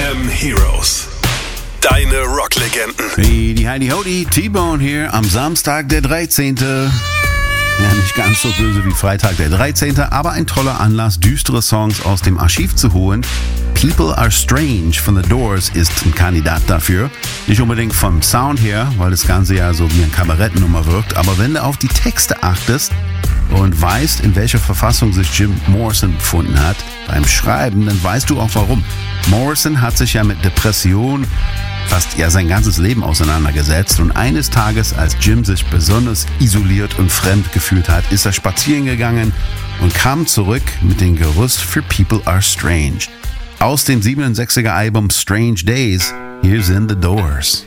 FM Heroes. Deine Rocklegenden. Hey, die Heidi Hody, T-Bone hier am Samstag, der 13. Ja, nicht ganz so böse wie Freitag, der 13., aber ein toller Anlass, düstere Songs aus dem Archiv zu holen. People Are Strange von The Doors ist ein Kandidat dafür. Nicht unbedingt vom Sound her, weil das Ganze ja so wie eine Kabarettnummer wirkt, aber wenn du auf die Texte achtest und weißt, in welcher Verfassung sich Jim Morrison befunden hat beim Schreiben, dann weißt du auch warum. Morrison hat sich ja mit Depression fast sein ganzes Leben auseinandergesetzt und eines Tages, als Jim sich besonders isoliert und fremd gefühlt hat, ist er spazieren gegangen und kam zurück mit dem Gerüst für People Are Strange. Aus dem 67er Album Strange Days, hier sind The Doors.